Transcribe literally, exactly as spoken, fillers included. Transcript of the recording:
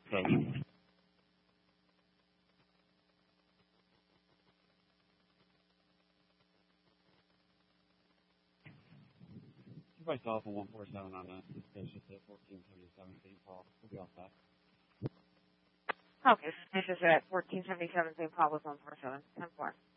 Okay. Keep myself on one four seven on that. This patient's at fourteen seventy-seven Saint Paul. We'll be all set. Okay, this is at fourteen seventy-seven Saint Paul with one four seven. ten four.